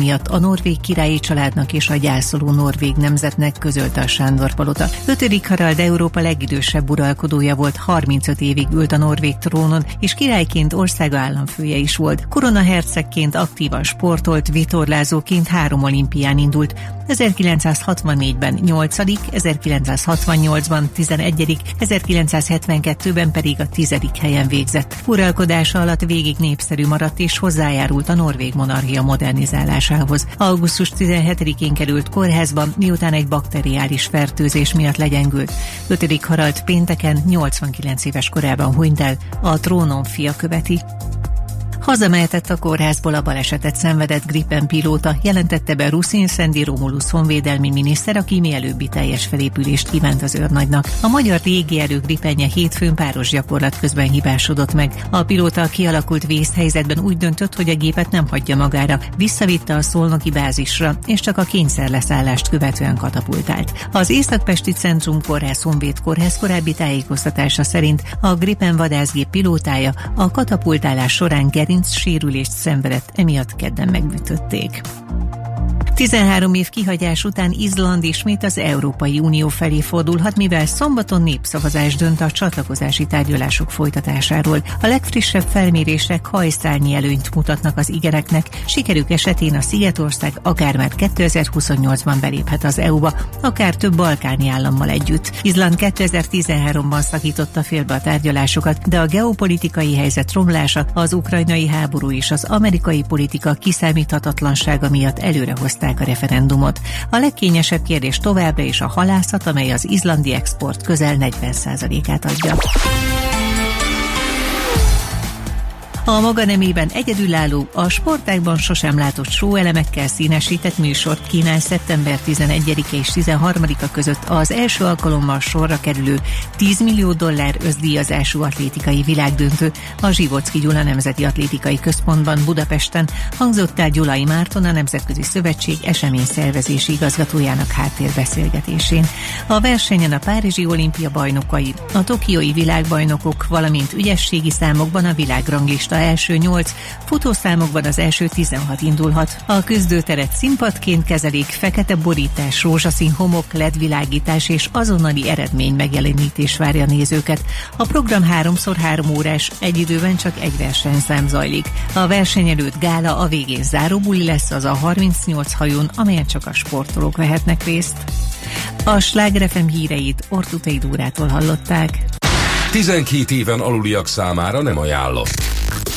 miatt a norvég királyi családnak és a gyászoló norvég nemzetnek, közölte a Sándor-palota. 5. Harald Európa legidősebb uralkodója volt, 35 évig ült a norvég trónon, és királyként országa államfője is volt. Koronahercegként aktívan sportolt, vitorlázóként 3 olimpián indult. 1964-ben 8., 1968-ban 11., 1972-ben pedig a 10. helyen végzett. Uralkodása alatt végig népszerű maradt és hozzájárult a norvég monarchia modernizálásához. Augusztus 17-én került kórházba, miután egy bakteriális fertőzés miatt legyengült. 5. Harald pénteken 89 éves korában hunyt el, a trónon fia követi. Hazamehetett a kórházból a balesetet szenvedett Gripen pilóta, jelentette be Ruszin Szendi Romulus honvédelmi miniszter, aki mielőbbi teljes felépülést kívánt az őrnagynak. A magyar légierő Gripenje hétfőn páros gyakorlat közben hibásodott meg. A pilóta a kialakult vészhelyzetben úgy döntött, hogy a gépet nem hagyja magára, visszavitte a szolnoki bázisra, és csak a kényszerleszállást követően katapultált. Az Észak-Pesti Centrum Kórház Honvéd Kórház korábbi tájékoztatása szerint a Gripen vadászgép pilótája a katapultálás során sérülést szenvedett, emiatt kedden megütötték. 13 év kihagyás után Izland ismét az Európai Unió felé fordulhat, mivel szombaton népszavazás dönt a csatlakozási tárgyalások folytatásáról. A legfrissebb felmérések hajszálnyi előnyt mutatnak az igereknek, sikerük esetén a Szigetország akár már 2028-ban beléphet az EU-ba, akár több balkáni állammal együtt. Izland 2013-ban szakította félbe a tárgyalásokat, de a geopolitikai helyzet romlása, az ukrajnai háború és az amerikai politika kiszámíthatatlansága miatt előrehozták a referendumot. A legkényesebb kérdés továbbra is a halászat, amely az izlandi export közel 40%-át adja. A maga nemében egyedülálló, a sportágban sosem látott show-elemekkel színesített műsort kínál szeptember 11-e és 13-a között az első alkalommal sorra kerülő $10 millió összdíjazású atlétikai világdöntő a Zsivocki Gyula Nemzeti Atlétikai Központban Budapesten, hangzott el Gyulai Márton, a Nemzetközi Szövetség eseményszervezési igazgatójának háttérbeszélgetésén. A versenyen a párizsi olimpia bajnokai, a tokiói világbajnokok, valamint ügyességi számokban a világranglista első 8, futószámokban az első 16 indulhat. A küzdőteret színpadként kezelik, fekete borítás, rózsaszín homok, LED-világítás és azonnali eredmény megjelenítés várja nézőket. A program 3x3 órás, egy időben csak egy versenyszám zajlik. A verseny előtt gála, a végén záróbuli lesz az a 38 hajón, amelyen csak a sportolók vehetnek részt. A Sláger FM híreit Ortutai Dórától hallották. 12 éven aluliak számára nem ajánlott.